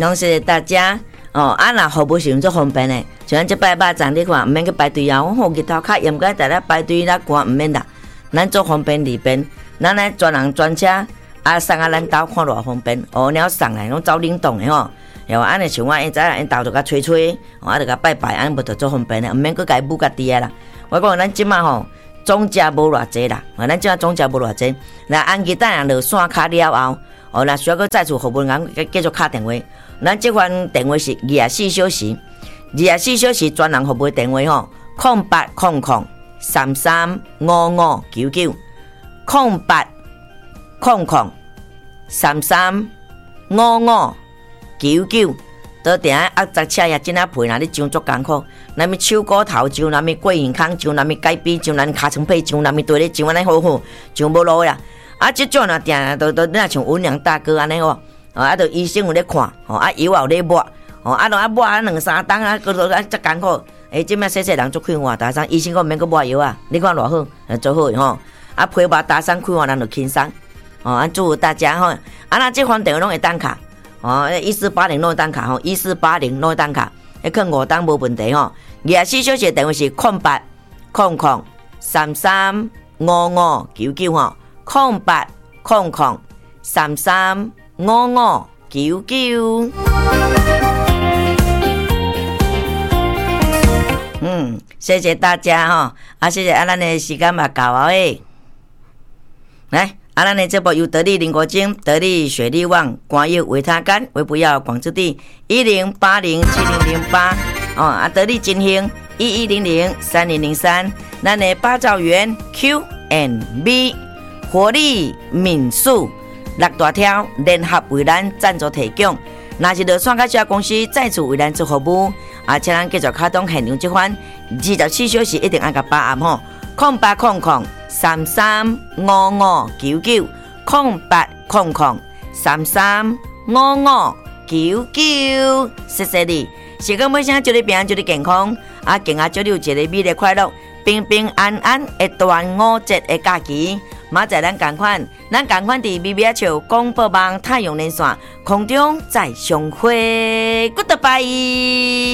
拢谢谢大家哦。若服务是足方便的，像咱这摆肉粽你看，毋免去排队啊。我好日头较严格，大家排队啦赶毋免啦。咱足方便利便，咱来专人专车送咱兜看偌方便。鸟送来拢走冷冻的吼。然后安尼像我因知影因兜就甲吹吹，就甲拜拜，安无就足方便的，毋免去家母家弟啦。我讲咱即马吼总价无偌济啦，咱即马总价无偌济。那安吉等人落山卡了后，若需要去再次服务人继续敲电话。咱即款电话是24小时，24小时专人服务电话吼，0800335599，0800335599。倒定啊，杂车也真啊配，若你上足艰苦，咱咪手骨头上，咱咪过眼康上，咱咪改边上，咱尻川皮上，咱咪对咧上安尼好好，上无路啦。即种若定都你若像文良大哥安尼吼，都医生有咧看，药也有咧抹，抹2-3档佫都遮艰苦。即摆细人做开换大伤，医生讲毋免佫抹药啊，你看偌好，做好吼。批抹大伤开换，咱就轻松。祝福大家吼。若即款电话拢会当卡。1480拢会当卡吼，1480拢会当卡，去5档无问题吼。24小时电话是0800335599吼，0800335599。谢谢大家吼，谢谢咱的时间嘛到啊诶，来。咱的这部由得力林国精、得力雪力旺、广药维他甘为不要广之地10807008得力金星11003003，咱的八兆元 Q&B 活力民宿6大条联合为咱赞助提供。若是落山甲小公司再次为咱做服务，请咱继续开动现场这款24小时一定按甲把握吼，0800335599，0800335599。谢谢你，时间尾声祝你平安，祝你健康，敬祝你有一个美丽快乐、平平安安的端午节的假期。明仔咱同款伫美美笑广播网太阳连线空中再相会 ，Goodbye。